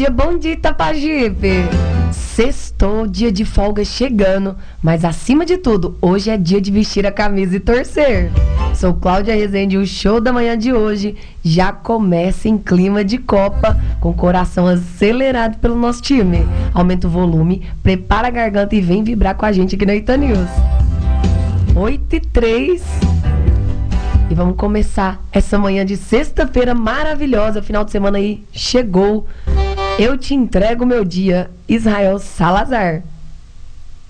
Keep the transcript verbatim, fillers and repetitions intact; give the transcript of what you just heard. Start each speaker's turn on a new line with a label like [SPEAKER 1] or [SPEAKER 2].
[SPEAKER 1] dia, bom dia, Itapajipe! Sextou, dia de folga chegando, mas acima de tudo, hoje é dia de vestir a camisa e torcer. Sou Cláudia Rezende e o show da manhã de hoje já começa em clima de Copa, com o coração acelerado pelo nosso time. Aumenta o volume, prepara a garganta e vem vibrar com a gente aqui na Ita News. oito e três. E vamos começar essa manhã de sexta-feira maravilhosa. Final de semana aí chegou. Eu te entrego meu dia, Israel Salazar.